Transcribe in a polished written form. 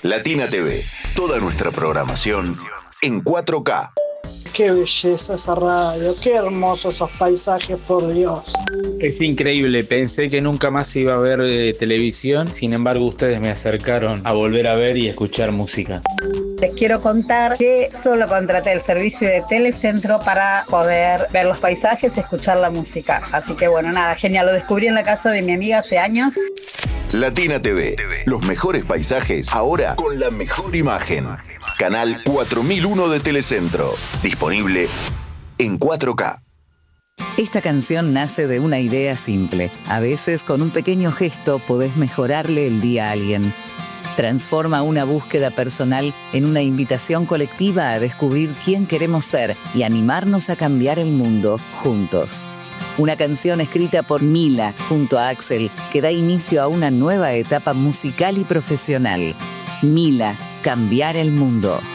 Latina TV, toda nuestra programación en 4K. Qué belleza esa radio, qué hermosos esos paisajes, por Dios. Es increíble, pensé que nunca más iba a ver televisión, sin embargo ustedes me acercaron a volver a ver y escuchar música. Les quiero contar que solo contraté el servicio de Telecentro para poder ver los paisajes y escuchar la música. Así que bueno, nada, genial, lo descubrí en la casa de mi amiga hace años. Latina TV, los mejores paisajes ahora con la mejor imagen. Canal 4001 de Telecentro, disponible en 4K. Esta canción nace de una idea simple. A veces, con un pequeño gesto, podés mejorarle el día a alguien. Transforma una búsqueda personal en una invitación colectiva a descubrir quién queremos ser y animarnos a cambiar el mundo juntos. Una canción escrita por Mila junto a Axel que da inicio a una nueva etapa musical y profesional. Mila, cambiar el mundo.